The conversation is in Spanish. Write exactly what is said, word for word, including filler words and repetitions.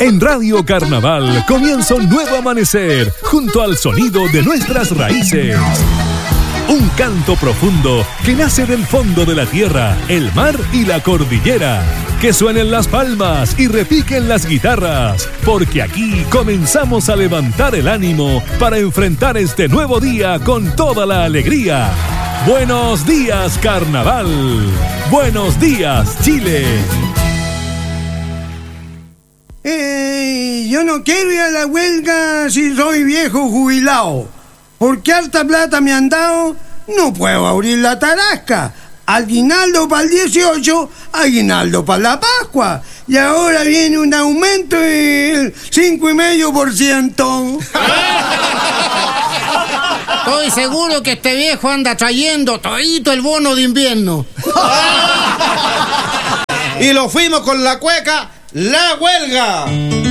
En Radio Carnaval comienza un nuevo amanecer junto al sonido de nuestras raíces. Un canto profundo que nace del fondo de la tierra, el mar y la cordillera. Que suenen las palmas y repiquen las guitarras, porque aquí comenzamos a levantar el ánimo para enfrentar este nuevo día con toda la alegría. Buenos días, Carnaval. Buenos días, Chile. Eh, yo no quiero ir a la huelga si soy viejo jubilado. Porque harta plata me han dado, no puedo abrir la tarasca. Aguinaldo para el dieciocho, aguinaldo para la Pascua. Y ahora viene un aumento del cinco coma cinco por ciento. Estoy seguro que este viejo anda trayendo todito el bono de invierno. Y lo fuimos con la cueca, la huelga.